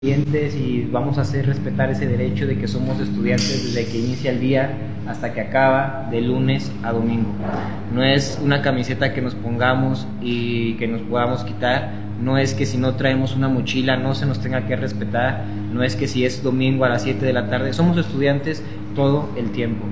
Y vamos a hacer respetar ese derecho de que somos estudiantes desde que inicia el día hasta que acaba, de lunes a domingo. No es una camiseta que nos pongamos y que nos podamos quitar, no es que si no traemos una mochila no se nos tenga que respetar, no es que si es domingo a las 7 de la tarde, somos estudiantes todo el tiempo.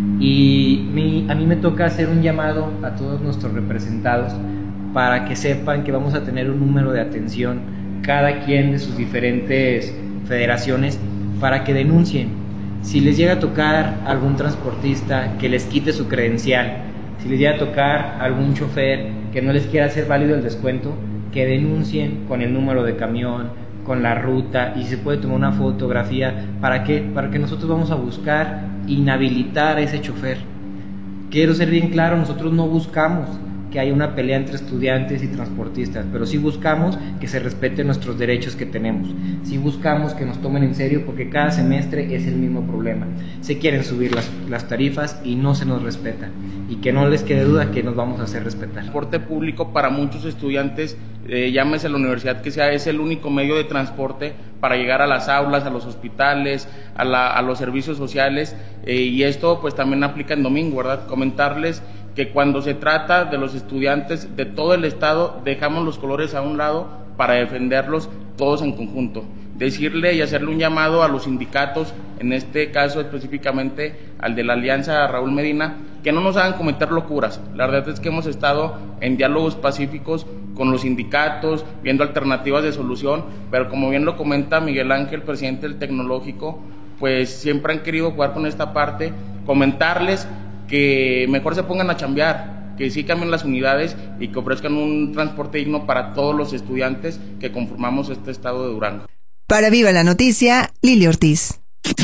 Y a mí me toca hacer un llamado a todos nuestros representados para que sepan que vamos a tener un número de atención cada quien de sus diferentes federaciones para que denuncien. Si les llega a tocar algún transportista que les quite su credencial, si les llega a tocar algún chofer que no les quiera hacer válido el descuento, que denuncien con el número de camión, con la ruta, y se puede tomar una fotografía. ¿Para qué? Para que nosotros vamos a buscar inhabilitar a ese chofer. Quiero ser bien claro, nosotros no buscamos que haya una pelea entre estudiantes y transportistas, pero sí buscamos que se respeten nuestros derechos que tenemos, sí buscamos que nos tomen en serio, porque cada semestre es el mismo problema, se quieren subir las tarifas y no se nos respeta, y que no les quede duda que nos vamos a hacer respetar. El transporte público para muchos estudiantes, llámese la universidad que sea, es el único medio de transporte para llegar a las aulas, a los hospitales, a los servicios sociales, y esto pues también aplica en domingo, ¿verdad? Comentarles que cuando se trata de los estudiantes de todo el estado, dejamos los colores a un lado para defenderlos todos en conjunto. Decirle y hacerle un llamado a los sindicatos, en este caso específicamente al de la Alianza Raúl Medina, que no nos hagan cometer locuras. La verdad es que hemos estado en diálogos pacíficos con los sindicatos, viendo alternativas de solución, pero como bien lo comenta Miguel Ángel, presidente del Tecnológico, pues siempre han querido jugar con esta parte, comentarles que mejor se pongan a chambear, que sí cambien las unidades y que ofrezcan un transporte digno para todos los estudiantes que conformamos este estado de Durango. Para Viva la Noticia, Lili Ortiz.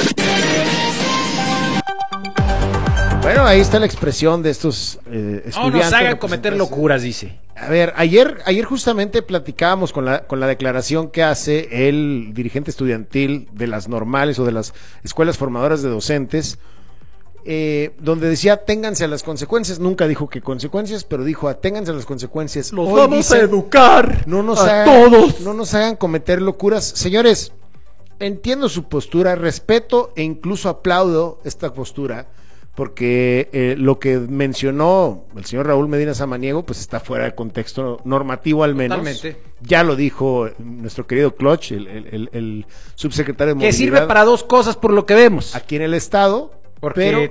Bueno, ahí está la expresión de estos estudiantes. No nos hagan cometer locuras, dice. A ver, ayer justamente platicábamos con la declaración que hace el dirigente estudiantil de las normales o de las escuelas formadoras de docentes, donde decía ténganse a las consecuencias. Nunca dijo qué consecuencias, pero dijo aténganse a las consecuencias. Los vamos a educar todos. No nos hagan cometer locuras. Señores, entiendo su postura, respeto e incluso aplaudo esta postura, porque lo que mencionó el señor Raúl Medina Samaniego pues está fuera de contexto normativo, al menos. Totalmente. Ya lo dijo nuestro querido Cloch, el subsecretario de Movilidad. Que sirve para dos cosas por lo que vemos. Aquí en el estado. Porque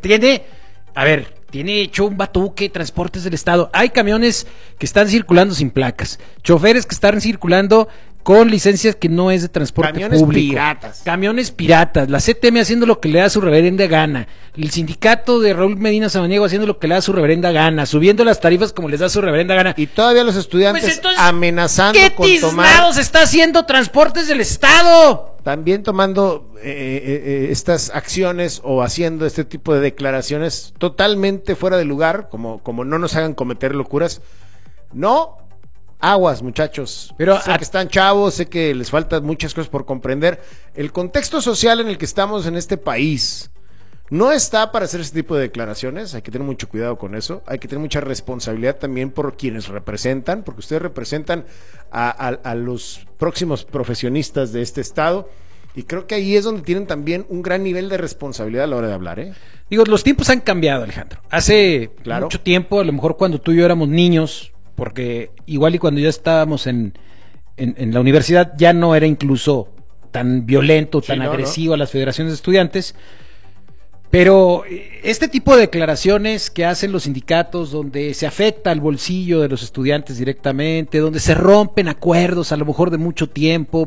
tiene hecho un batuque Transportes del Estado. Hay camiones que están circulando sin placas, choferes que están circulando con licencias que no es de transporte público. Camiones piratas, la CTM haciendo lo que le da su reverenda gana, el sindicato de Raúl Medina Samaniego haciendo lo que le da su reverenda gana, subiendo las tarifas como les da su reverenda gana. Y todavía los estudiantes pues entonces, amenazando con tomar... ¿Qué tiznados está haciendo Transportes del Estado? También tomando estas acciones o haciendo este tipo de declaraciones totalmente fuera de lugar, como no nos hagan cometer locuras. No, aguas, muchachos. Pero sé que están chavos, sé que les faltan muchas cosas por comprender. El contexto social en el que estamos en este país no está para hacer este tipo de declaraciones. Hay que tener mucho cuidado con eso. Hay que tener mucha responsabilidad también por quienes representan, porque ustedes representan a los próximos profesionistas de este estado. Y creo que ahí es donde tienen también un gran nivel de responsabilidad a la hora de hablar, ¿eh? Digo, los tiempos han cambiado, Alejandro. Hace mucho tiempo, a lo mejor cuando tú y yo éramos niños, porque igual y cuando ya estábamos en la universidad ya no era incluso tan violento, tan agresivo a las federaciones de estudiantes, pero este tipo de declaraciones que hacen los sindicatos, donde se afecta al bolsillo de los estudiantes directamente, donde se rompen acuerdos a lo mejor de mucho tiempo,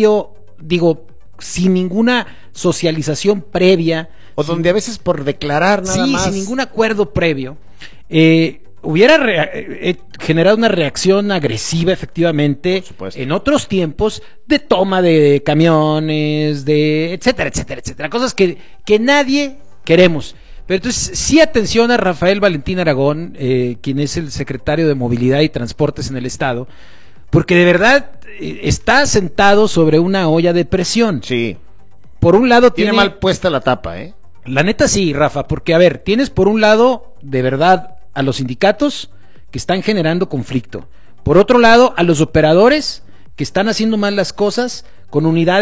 sin ninguna socialización previa, o donde a veces por declarar nada más, sin ningún acuerdo previo, hubiera generado una reacción agresiva, efectivamente, en otros tiempos, de toma de camiones, de etcétera, cosas que nadie queremos. Pero entonces, sí, atención a Rafael Valentín Aragón, quien es el secretario de Movilidad y Transportes en el Estado, porque de verdad está sentado sobre una olla de presión. Sí. Por un lado tiene mal puesta la tapa, ¿eh? La neta sí, Rafa, porque a ver, tienes por un lado, de verdad, a los sindicatos que están generando conflicto. Por otro lado, a los operadores que están haciendo mal las cosas con unidades